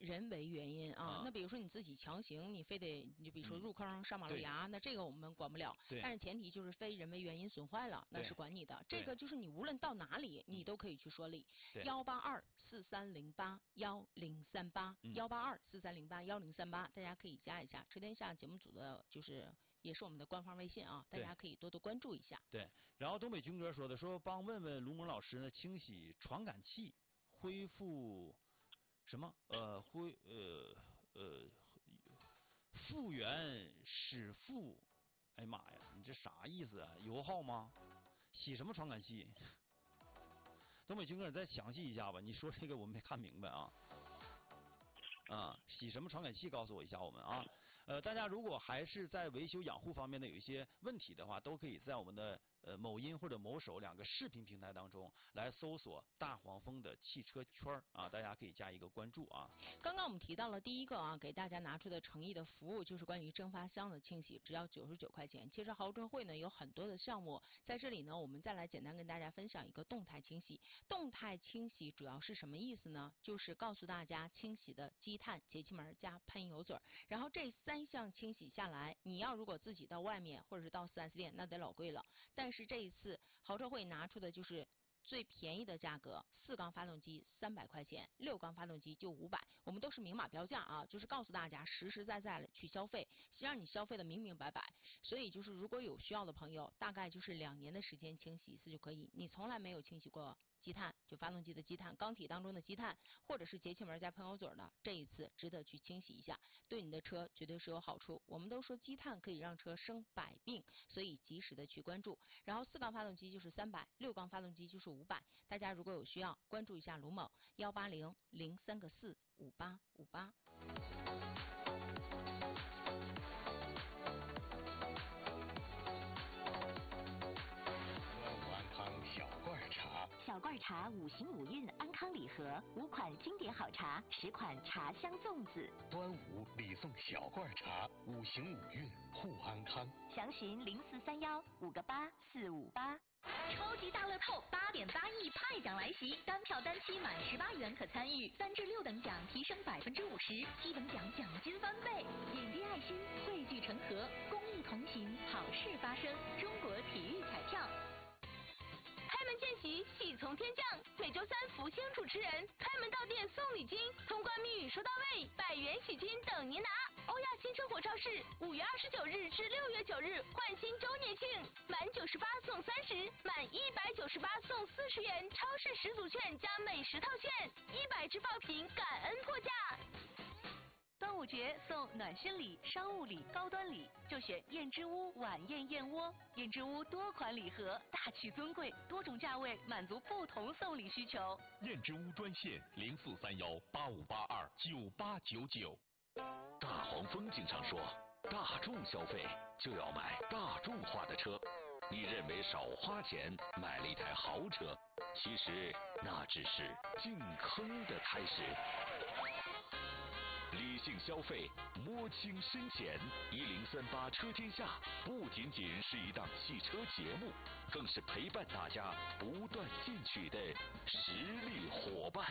人为原因啊。那比如说你自己强行，你非得你就比如说入坑上马路牙，那这个我们管不了。但是前提就是非人为原因损坏了，那是管你的。这个就是你无论到哪里，你都可以去说理。18243081038，18243081038，大家可以加一下。车天下节目组的就是也是我们的官方微信啊，大家可以多多关注一下。 对，然后东北军哥说帮问问卢萌老师呢，清洗传感器恢复什么复原使复，哎妈呀，你这啥意思啊？油耗吗？洗什么传感器？东北军哥，你再详细一下吧。你说这个我没看明白啊。洗什么传感器？告诉我一下我们啊。大家如果还是在维修养护方面的有一些问题的话，都可以在我们的某音或者某手2个视频平台当中来搜索大黄蜂的汽车圈啊，大家可以加一个关注啊。 刚刚我们提到了第一个啊，给大家拿出的诚意的服务就是关于蒸发箱的清洗，只要99块钱。其实豪车会呢有很多的项目，在这里呢我们再来简单跟大家分享一个动态清洗。动态清洗主要是什么意思呢？就是告诉大家清洗的积碳、节气门加喷油嘴，然后这3项清洗下来，你要如果自己到外面或者是到4S店，那得老贵了。但是这一次豪车会拿出的就是最便宜的价格，4缸发动机300块钱，6缸发动机就500，我们都是明码标价啊，就是告诉大家实实在在的去消费，让你消费的明明白白。所以就是如果有需要的朋友，大概就是2年的时间清洗一次就可以。你从来没有清洗过积碳，就发动机的积碳、缸体当中的积碳，或者是节气门加喷油嘴的，这一次值得去清洗一下，对你的车绝对是有好处。我们都说积碳可以让车生百病，所以及时的去关注。然后4缸发动机就是300，6缸发动机就是500。大家如果有需要，关注一下卢某18003个45858。 小罐茶5行5运安康礼盒，5款经典好茶，10款茶香粽子。 端午礼送小罐茶，5行5运护安康。 详询0431-58458。 超级大乐透8.8亿派奖来袭，单票单期满18元可参与，3至6等奖提升50%，7等奖奖金翻倍。点滴爱心，汇聚成河，公益同行，好事发生。中国体育彩票。 开门见喜，喜从天降。每周3福星主持人开门到店送礼金，通关密语说到位，100元喜金等您拿。欧亚新生活超市5月29日至6月9日换新周年庆，满98送30，满198送40元超市食组券加美食套券，100只爆品感恩过价。 端午节送暖心礼、商务礼、高端礼，就选燕之屋晚宴燕窝。燕之屋多款礼盒，大气尊贵，多种价位，满足不同送礼需求。 燕之屋专线043185829899。 大黄蜂经常说，大众消费就要买大众化的车。你认为少花钱买了一台豪车，其实那只是进坑的开始。理性消费，摸清深浅。1038车天下不仅仅是一档汽车节目，更是陪伴大家不断进取的实力伙伴。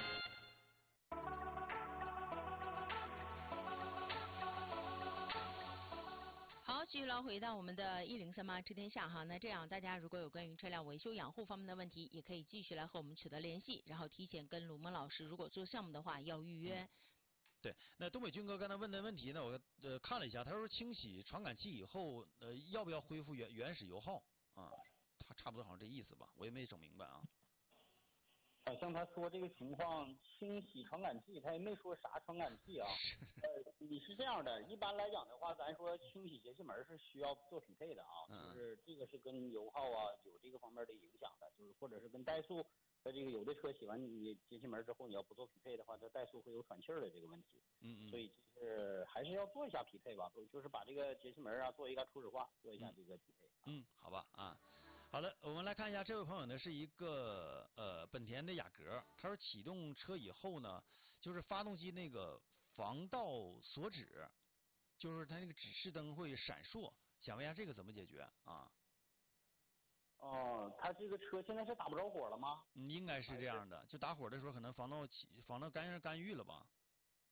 好，继续来回到我们的1038车天下哈。那这样，大家如果有关于车辆维修养护方面的问题，也可以继续来和我们取得联系，然后提前跟卢萌老师，如果做项目的话要预约。 对，那东北军哥刚才问的问题呢，我看了一下，他说清洗传感器以后，要不要恢复原始油耗啊？他差不多好像这意思吧，我也没整明白啊。 好像他说这个情况，清洗传感器，他也没说啥传感器啊。你是这样的，一般来讲的话，咱说清洗节气门是需要做匹配的啊，就是这个是跟油耗啊有这个方面的影响的，就是或者是跟怠速。它这个有的车洗完你节气门之后，你要不做匹配的话，它怠速会有喘气儿的这个问题。所以就是还是要做一下匹配吧，就是把这个节气门啊做一个初始化，做一下这个匹配。 好吧啊，好的，我们来看一下这位朋友呢是一个本田的雅阁，他说启动车以后呢，就是发动机那个防盗锁止，就是它那个指示灯会闪烁，想问一下这个怎么解决啊？ 哦，他这个车现在是打不着火了吗？ 应该是这样的，就打火的时候可能防盗干预了吧？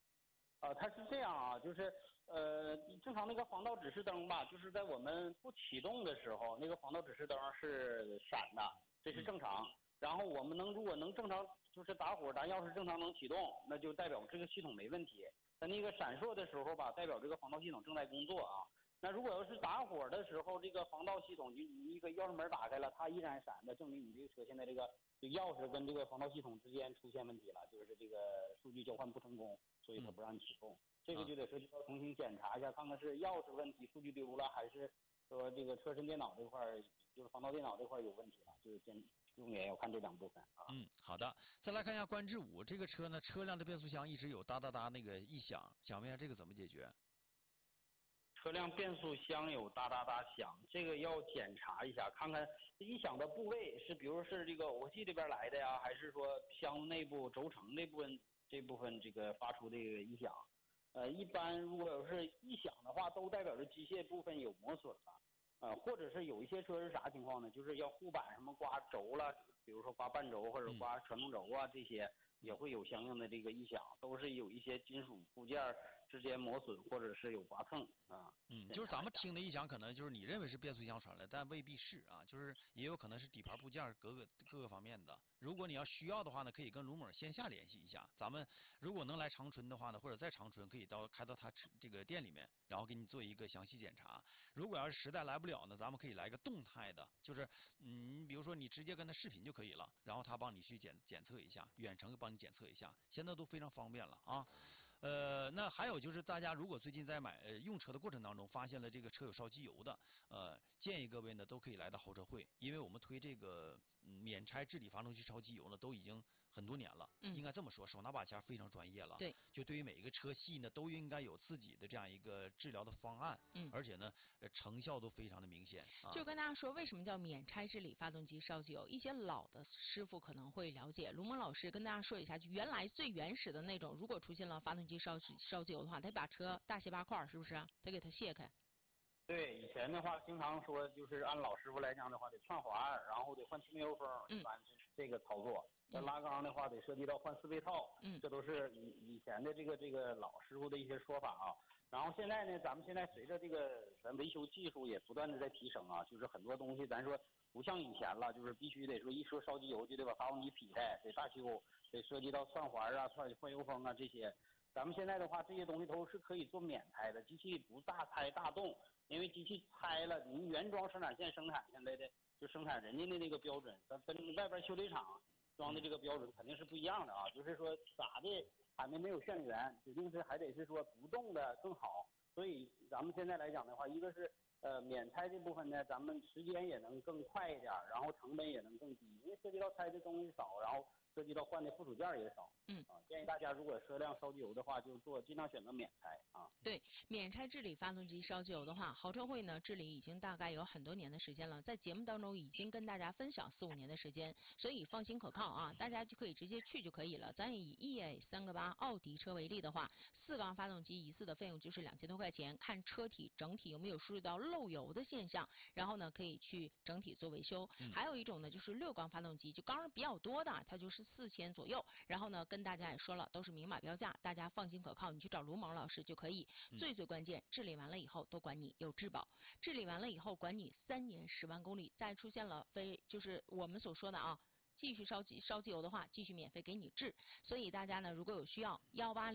它是这样啊，就是正常那个防盗指示灯吧，就是在我们不启动的时候，那个防盗指示灯是闪的，这是正常。然后我们如果能正常就是打火，咱要是正常能启动，那就代表这个系统没问题。在那个闪烁的时候吧，代表这个防盗系统正在工作啊。那如果要是打火的时候，这个防盗系统就你一个钥匙门打开了，它依然闪，那证明你这个车现在这个钥匙跟这个防盗系统之间出现问题了，就是这个数据交换不成功，所以它不让你启动。这个就得涉及到重新检查一下，看看是钥匙问题，数据丢了，还是说这个车身电脑这块就是防盗电脑这块有问题了，就是重点要看这两部分啊。 好的，再来看一下观致5这个车呢，车辆的变速箱一直有哒哒哒那个异响，想问一下这个怎么解决？ 车辆变速箱有哒哒哒响，这个要检查一下，看看异响的部位是，比如是这个耦气这边来的呀，还是说箱内部轴承这部分这个发出这个异响。一般如果是异响的话，都代表着机械部分有磨损了。或者是有一些车是啥情况呢？就是要护板什么刮轴了，比如说刮半轴或者刮传动轴啊，这些也会有相应的这个异响，都是有一些金属部件之间磨损或者是有刮蹭啊。 就是咱们听的异响，可能就是你认为是变速箱传来，但未必是啊，就是也有可能是底盘部件各个方面的。如果你要需要的话呢，可以跟卢某线下联系一下。咱们如果能来长春的话呢，或者在长春可以开到他这个店里面，然后给你做一个详细检查。如果要是实在来不了呢，咱们可以来个动态的，就是比如说你直接跟他视频就可以了，然后他帮你去检测一下，远程帮你检测一下，现在都非常方便了啊。那还有就是大家如果最近在用车的过程当中发现了这个车有烧机油的，建议各位呢都可以来到豪车会，因为我们推这个免拆治理发动机烧机油呢都已经很多年了，应该这么说，手拿把掐非常专业了。 对， 就对于每一个车系呢都应该有自己的这样一个治疗的方案，而且呢成效都非常的明显。 就跟大家说为什么叫免拆治理发动机烧机油，一些老的师傅可能会了解。卢萌老师跟大家说一下，就原来最原始的那种，如果出现了发动机烧机油的话，得把车大卸八块，是不是？得给它卸开。 对，以前的话经常说，就是按老师傅来讲的话，得串环，然后得换轻油封，一般是这个操作。那拉缸的话，得涉及到换四倍套，这都是以前的这个老师傅的一些说法啊。然后现在呢，咱们现在随着这个咱维修技术也不断的在提升啊，就是很多东西咱说不像以前了，就是必须得说一说烧机油就得把发动机劈开，得大修，得涉及到串环啊、换油封啊这些。咱们现在的话，这些东西都是可以做免拆的，机器不大拆大动，因为机器拆了，您原装生产线生产下来的就生产人家的那个标准，咱跟外边修理厂装的这个标准肯定是不一样的啊。就是说咋的，俺们没有旋源，指定是还得是说不动的更好。所以咱们现在来讲的话，一个是免拆这部分呢，咱们时间也能更快一点，然后成本也能更低，因为涉及到拆的东西少，然后涉及到换的附属件也少。建议大家如果车辆烧机油的话，就尽量选择免拆啊。 对，免拆治理发动机烧机油的话，豪车会呢治理已经大概有很多年的时间了，在节目当中已经跟大家分享4、5年的时间，所以放心可靠啊，大家就可以直接去就可以了。咱以 EA3个8奥迪车为例的话，4缸发动机一次的费用就是2000多块钱，看车体整体有没有输入到漏油的现象，然后呢可以去整体做维修。还有一种呢就是6缸发动机，就缸比较多的，它就是4000左右，然后呢跟大家也说了，都是明码标价，大家放心可靠，你去找卢萌老师就可以。最关键，治理完了以后都管你有质保，治理完了以后管你3年10万公里，再出现了就是我们所说的啊，继续烧机油的话，继续免费给你治。所以大家呢如果有需要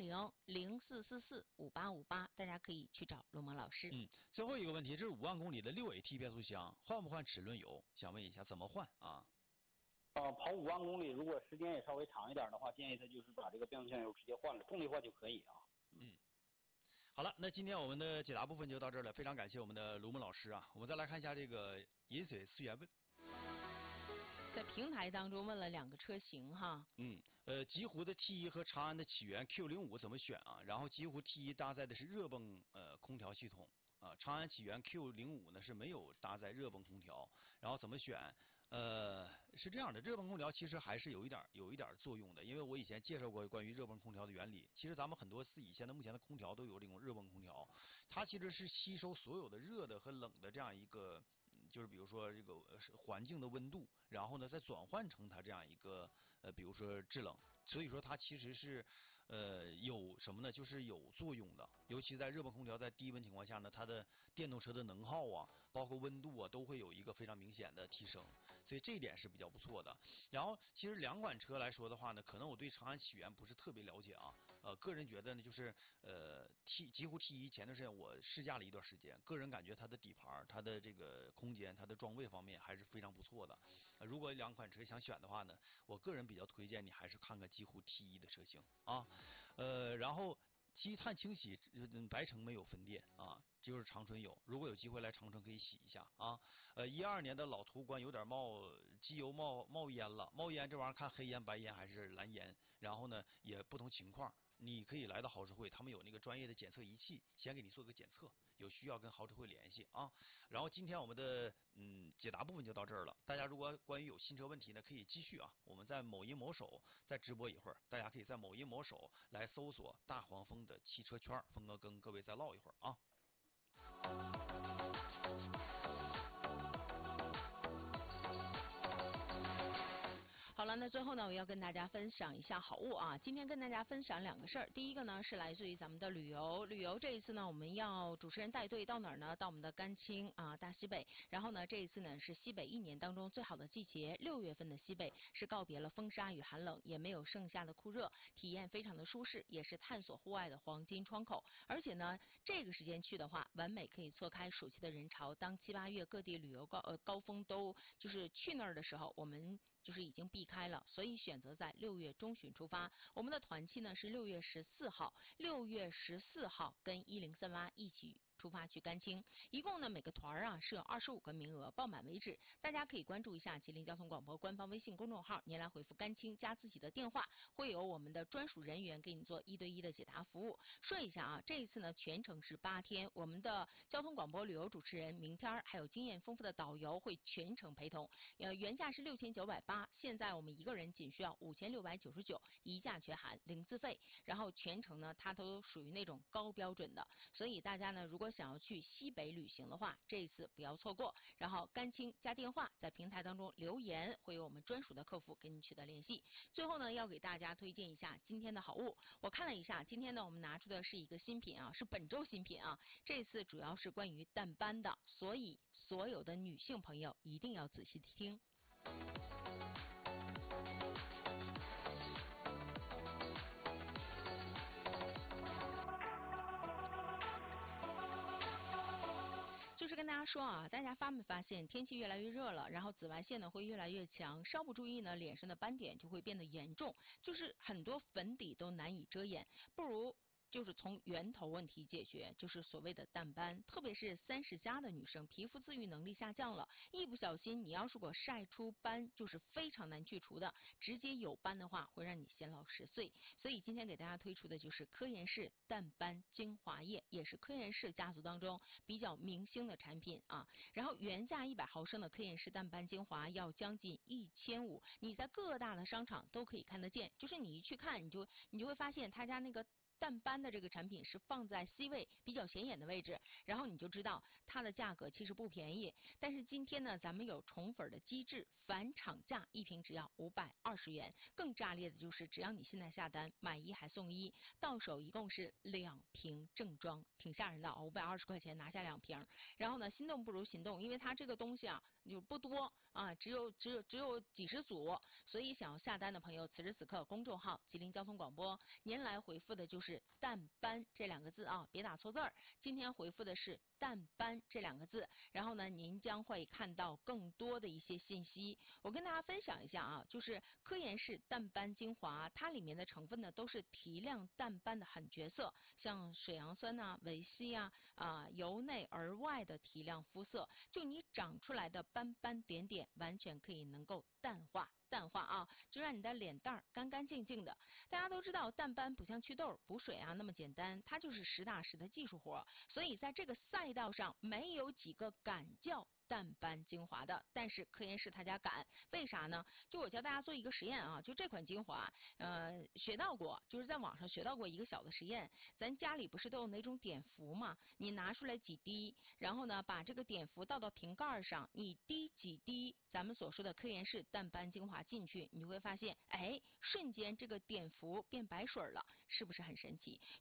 ，180-0444-5858，大家可以去找卢萌老师。 最后一个问题，这是5万公里的6AT 变速箱，换不换齿轮油？想问一下怎么换啊？ 跑5万公里，如果时间也稍微长一点的话，建议他就是把这个变速箱油直接换了，动力换就可以啊。 好了，那今天我们的解答部分就到这儿了，非常感谢我们的卢萌老师啊。我们再来看一下这个饮水思源问， 在平台当中问了2个车型哈。 极狐的 T1 和长安的启源 Q05 怎么选啊？然后极狐 T1 搭载的是热泵空调系统啊，长安启源 Q05 呢是没有搭载热泵空调，然后怎么选？是这样的，热泵空调其实还是有一点作用的，因为我以前介绍过关于热泵空调的原理。其实咱们很多目前的空调都有这种热泵空调，它其实是吸收所有的热的和冷的这样一个，就是比如说这个环境的温度，然后呢再转换成它这样一个比如说制冷，所以说它其实是有什么呢？就是有作用的，尤其在热泵空调在低温情况下呢，它的电动车的能耗啊，包括温度啊，都会有一个非常明显的提升，所以这一点是比较不错的。然后其实两款车来说的话呢，可能我对长安起源不是特别了解啊，个人觉得呢，就是极狐 T1前段时间我试驾了一段时间，个人感觉它的底盘、它的这个空间、它的装备方面还是非常不错的。如果两款车想选的话呢，我个人比较推荐你还是看看极狐 T1的车型啊。然后积碳清洗，白城没有分店啊，就是长春有。如果有机会来长春可以洗一下啊。12年的老途观有点机油冒烟了，冒烟这玩意儿看黑烟、白烟还是蓝烟，然后呢也不同情况。你可以来到豪车会，他们有那个专业的检测仪器，先给你做个检测，有需要跟豪车会联系啊。然后今天我们的解答部分就到这儿了。大家如果关于有新车问题呢，可以继续啊，我们在某音某手再直播一会儿，大家可以在某音某手来搜索大黄蜂的汽车圈，峰哥跟各位再唠一会儿啊。 好了，那最后呢，我要跟大家分享一下好物啊。今天跟大家分享两个事儿，第一个呢是来自于咱们的旅游这一次呢，我们要主持人带队到哪儿呢？到我们的甘青啊，大西北。然后呢，这一次呢是西北一年当中最好的季节，6月份的西北是告别了风沙与寒冷，也没有盛夏的酷热，体验非常的舒适，也是探索户外的黄金窗口。而且呢，这个时间去的话，完美可以错开暑期的人潮。当7、8月各地旅游高峰都就是去那儿的时候，我们就是已经避开了，所以选择在6月中旬出发。我们的团期呢是6月14号跟1038一起出发去甘青，一共呢每个团啊是有25个名额，报满为止。大家可以关注一下吉林交通广播官方微信公众号，您来回复甘青加自己的电话，会有我们的专属人员给你做1对1的解答服务。说一下啊，这一次呢全程是8天，我们的交通广播旅游主持人明天还有经验丰富的导游会全程陪同。原价是6980，现在我们一个人仅需要5699，一价全含，零自费。然后全程呢它都属于那种高标准的，所以大家呢如果想要去西北旅行的话，这一次不要错过。然后甘青加电话，在平台当中留言，会有我们专属的客服跟你取得联系。最后呢，要给大家推荐一下今天的好物。我看了一下，今天呢我们拿出的是一个新品啊，是本周新品啊。这次主要是关于淡斑的，所以所有的女性朋友一定要仔细听。就是跟大家说啊，大家发没发现天气越来越热了，然后紫外线呢会越来越强，稍不注意呢，脸上的斑点就会变得严重，就是很多粉底都难以遮掩，不如就是从源头问题解决，就是所谓的淡斑，特别是30+的女生，皮肤自愈能力下降了，一不小心你要是给我晒出斑，就是非常难去除的，直接有斑的话会让你显老10岁。所以今天给大家推出的就是科颜氏淡斑精华液，也是科颜氏家族当中比较明星的产品啊。然后原价100毫升的科颜氏淡斑精华要将近1500，你在各大的商场都可以看得见，就是你一去看，你就会发现他家那个淡斑的这个产品是放在 C 位比较显眼的位置，然后你就知道它的价格其实不便宜。但是今天呢，咱们有宠粉的机制，返厂价1瓶只要520元。更炸裂的就是，只要你现在下单买1还送1，到手一共是2瓶正装，挺吓人的，520块钱拿下2瓶。然后呢，心动不如行动，因为它这个东西啊就不多啊，只有几十组，所以想要下单的朋友，此时此刻公众号吉林交通广播，您来回复的就是淡斑这2个字啊，别打错字儿。今天回复的是淡斑这2个字，然后呢，您将会看到更多的一些信息。我跟大家分享一下啊，就是科颜氏淡斑精华，它里面的成分呢都是提亮淡斑的狠角色，像水杨酸呐、维 C 呀由内而外的提亮肤色，就你长出来的斑斑点点，完全可以能够淡化啊，就让你的脸蛋儿干干净净的。大家都知道淡斑不像祛痘补水啊那么简单，它就是实打实的技术活，所以在这个赛道上没有几个敢叫淡斑精华的，但是科颜氏他家敢，为啥呢？就我教大家做一个实验啊，就这款精华，学到过，就是在网上学到过一个小的实验。咱家里不是都有那种碘伏吗？你拿出来几滴，然后呢，把这个碘伏倒到瓶盖上，你滴几滴咱们所说的科颜氏淡斑精华进去，你就会发现，哎，瞬间这个碘伏变白水了， 是不是很神奇？